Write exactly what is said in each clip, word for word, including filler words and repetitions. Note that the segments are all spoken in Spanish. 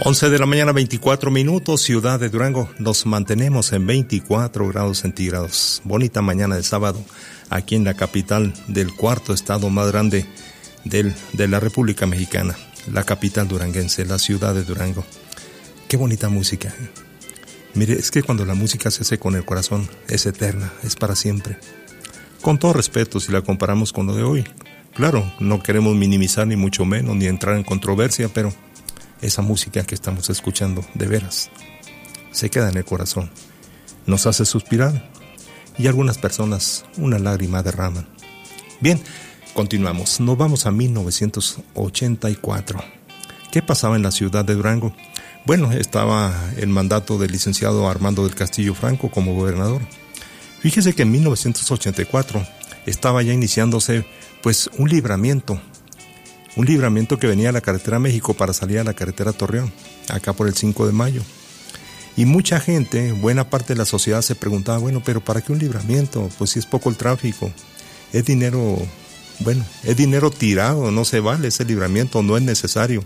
once de la mañana, veinticuatro minutos, ciudad de Durango. Nos mantenemos en veinticuatro grados centígrados. Bonita mañana de sábado, aquí en la capital del cuarto estado más grande del, de la República Mexicana, la capital duranguense, la ciudad de Durango. Qué bonita música. Mire, es que cuando la música se hace con el corazón, es eterna, es para siempre. Con todo respeto, si la comparamos con lo de hoy. Claro, no queremos minimizar ni mucho menos, ni entrar en controversia, pero esa música que estamos escuchando, de veras, se queda en el corazón, nos hace suspirar y algunas personas una lágrima derraman. Bien, continuamos, nos vamos a mil novecientos ochenta y cuatro. ¿Qué pasaba en la ciudad de Durango? Bueno, estaba el mandato del licenciado Armando del Castillo Franco como gobernador. Fíjese que en mil novecientos ochenta y cuatro estaba ya iniciándose pues un libramiento, un libramiento que venía a la carretera México para salir a la carretera Torreón, acá por el cinco de mayo. Y mucha gente, buena parte de la sociedad se preguntaba, bueno, pero ¿para qué un libramiento? Pues si es poco el tráfico, es dinero, bueno, es dinero tirado, no se vale ese libramiento, no es necesario.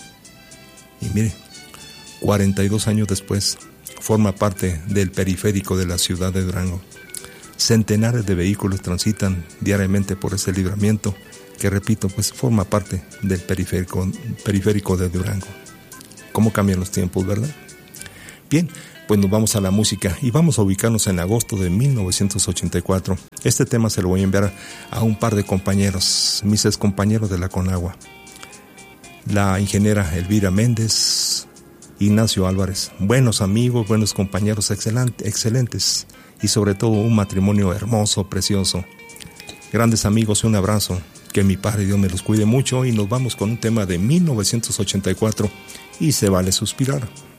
Y mire, cuarenta y dos años después, forma parte del periférico de la ciudad de Durango. Centenares de vehículos transitan diariamente por ese libramiento, que repito, pues forma parte del periférico, periférico de Durango. ¿Cómo cambian los tiempos, verdad? Bien, pues nos vamos a la música y vamos a ubicarnos en agosto de mil novecientos ochenta y cuatro. Este tema se lo voy a enviar a un par de compañeros, mis excompañeros de la Conagua. La ingeniera Elvira Méndez, Ignacio Álvarez, buenos amigos, buenos compañeros, excelente, excelentes, y sobre todo un matrimonio hermoso, precioso. Grandes amigos, un abrazo. Que mi Padre Dios me los cuide mucho y nos vamos con un tema de mil novecientos ochenta y cuatro y se vale suspirar.